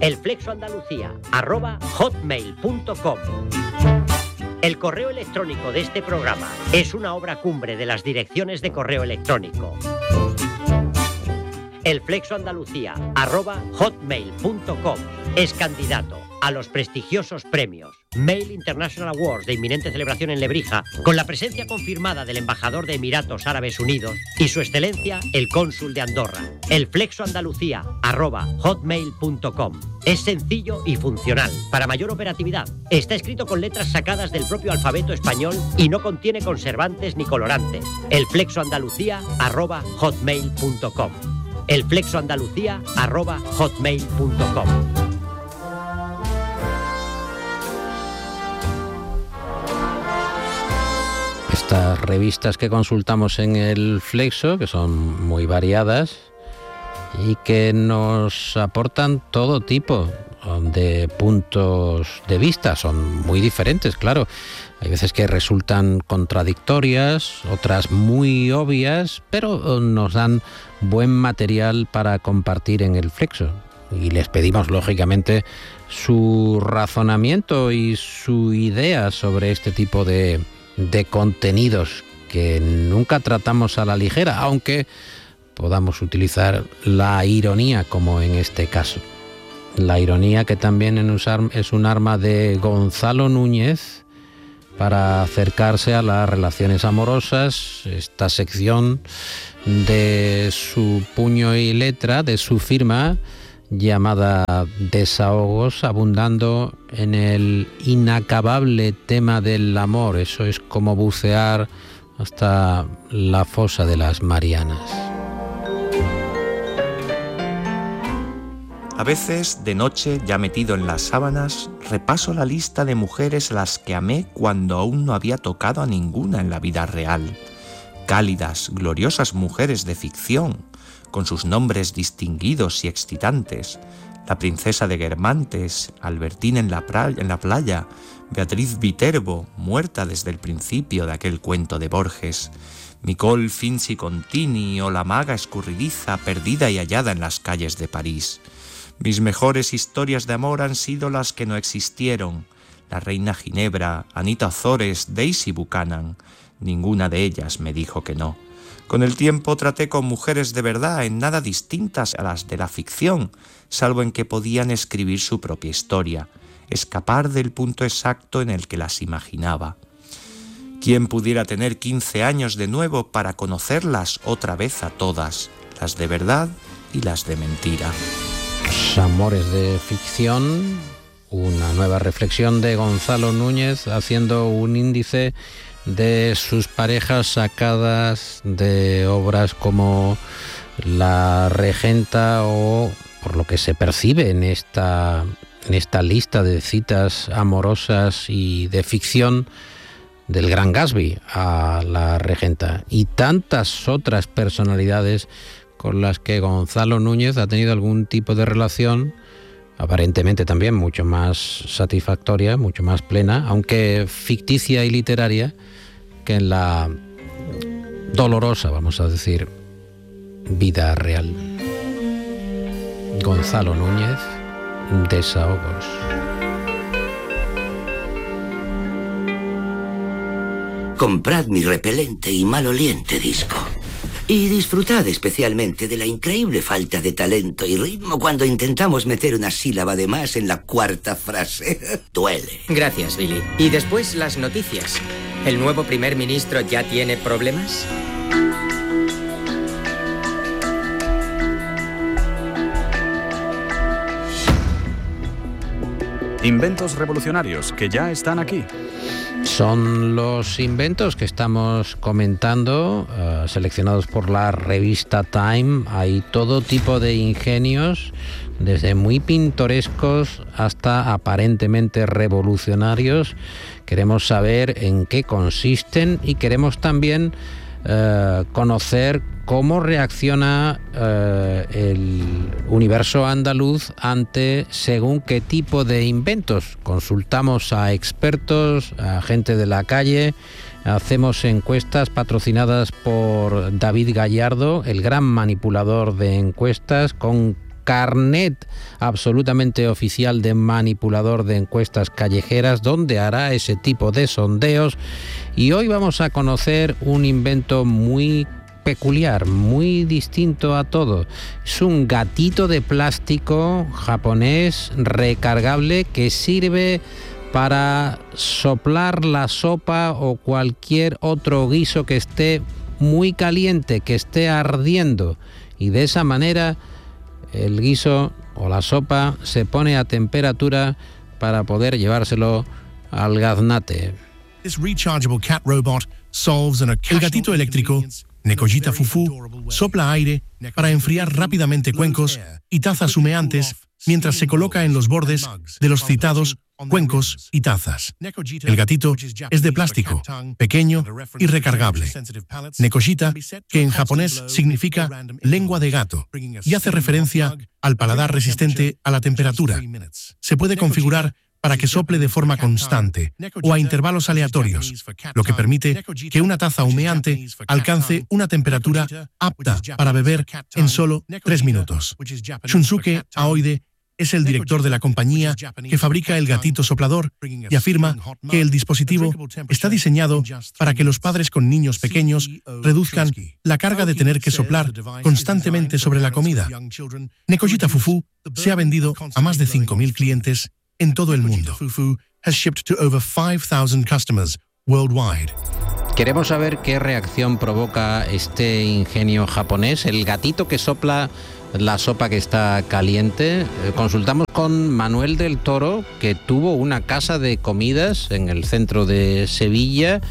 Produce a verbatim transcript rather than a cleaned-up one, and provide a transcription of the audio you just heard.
elflexoandalucía arroba hotmail punto com. El correo electrónico de este programa es una obra cumbre de las direcciones de correo electrónico. elflexoandalucía arroba hotmail punto com es candidato a los prestigiosos premios Mail International Awards de inminente celebración en Lebrija, con la presencia confirmada del embajador de Emiratos Árabes Unidos y su excelencia el cónsul de Andorra. elflexoandalucía arroba hotmail punto com es sencillo y funcional. Para mayor operatividad, está escrito con letras sacadas del propio alfabeto español y no contiene conservantes ni colorantes. elflexoandalucía arroba hotmail punto com elflexoandalucía arroba hotmail punto com. Estas revistas que consultamos en el Flexo, que son muy variadas y que nos aportan todo tipo de puntos de vista, son muy diferentes, claro. Hay veces que resultan contradictorias, otras muy obvias, pero nos dan buen material para compartir en el Flexo. Y les pedimos, lógicamente, su razonamiento y su idea sobre este tipo de, de contenidos que nunca tratamos a la ligera, aunque podamos utilizar la ironía, como en este caso. La ironía, que también es un arma de Gonzalo Núñez para acercarse a las relaciones amorosas. Esta sección de su puño y letra, de su firma, llamada Desahogos, abundando en el inacabable tema del amor. Eso es como bucear hasta la fosa de las Marianas. A veces, de noche, ya metido en las sábanas, repaso la lista de mujeres a las que amé cuando aún no había tocado a ninguna en la vida real. Cálidas, gloriosas mujeres de ficción, con sus nombres distinguidos y excitantes: la princesa de Guermantes, Albertina en la, pra- en la playa, Beatriz Viterbo, muerta desde el principio de aquel cuento de Borges, Nicole Finzi Contini o la maga escurridiza perdida y hallada en las calles de París. Mis mejores historias de amor han sido las que no existieron: la reina Ginebra, Anita Ozores, Daisy Buchanan. Ninguna de ellas me dijo que no. Con el tiempo traté con mujeres de verdad, en nada distintas a las de la ficción, salvo en que podían escribir su propia historia, escapar del punto exacto en el que las imaginaba. ¿Quién pudiera tener quince años de nuevo para conocerlas otra vez a todas, las de verdad y las de mentira? Amores de ficción, una nueva reflexión de Gonzalo Núñez, haciendo un índice de sus parejas sacadas de obras como La Regenta o, por lo que se percibe en esta, en esta lista de citas amorosas y de ficción, del Gran Gatsby a La Regenta, y tantas otras personalidades con las que Gonzalo Núñez ha tenido algún tipo de relación, aparentemente también mucho más satisfactoria, mucho más plena, aunque ficticia y literaria, que en la dolorosa, vamos a decir, vida real. Gonzalo Núñez, Desahogos. Comprad mi repelente y maloliente disco. Y disfrutad especialmente de la increíble falta de talento y ritmo cuando intentamos meter una sílaba de más en la cuarta frase. Duele. Gracias, Billy. Y después las noticias. ¿El nuevo primer ministro ya tiene problemas? Inventos revolucionarios que ya están aquí. Son los inventos que estamos comentando, uh, seleccionados por la revista Time. Hay todo tipo de ingenios, desde muy pintorescos hasta aparentemente revolucionarios. Queremos saber en qué consisten y queremos también uh, conocer cómo reacciona uh, el universo andaluz ante según qué tipo de inventos. Consultamos a expertos, a gente de la calle, hacemos encuestas patrocinadas por David Gallardo, el gran manipulador de encuestas, con carnet absolutamente oficial de manipulador de encuestas callejeras, donde hará ese tipo de sondeos. Y hoy vamos a conocer un invento muy peculiar, muy distinto a todo. Es un gatito de plástico japonés recargable que sirve para soplar la sopa o cualquier otro guiso que esté muy caliente, que esté ardiendo, y de esa manera el guiso o la sopa se pone a temperatura para poder llevárselo al gaznate. El gatito eléctrico Nekojita Fufu sopla aire para enfriar rápidamente cuencos y tazas humeantes mientras se coloca en los bordes de los citados cuencos y tazas. El gatito es de plástico, pequeño y recargable. Nekojita, que en japonés significa lengua de gato y hace referencia al paladar resistente a la temperatura. Se puede configurar para que sople de forma constante o a intervalos aleatorios, lo que permite que una taza humeante alcance una temperatura apta para beber en solo tres minutos. Shunsuke Aoide es el director de la compañía que fabrica el gatito soplador y afirma que el dispositivo está diseñado para que los padres con niños pequeños reduzcan la carga de tener que soplar constantemente sobre la comida. Nekojita Fufu se ha vendido a más de cinco mil clientes en todo el mundo. Queremos saber qué reacción provoca este ingenio japonés, el gatito que sopla la sopa que está caliente. Consultamos con Manuel del Toro, que tuvo una casa de comidas en el centro de Sevilla